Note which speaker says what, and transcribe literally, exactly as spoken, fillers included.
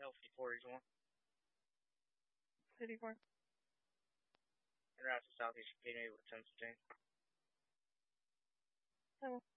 Speaker 1: Healthy four one.
Speaker 2: fifty-four.
Speaker 1: En route to Southeast repeating with ten fifteen.
Speaker 2: Hello.